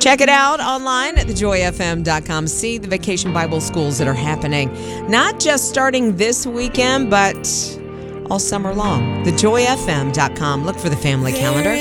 Check it out online at thejoyfm.com. See the Vacation Bible Schools that are happening, not just starting this weekend, but all summer long. Thejoyfm.com. Look for the family calendar.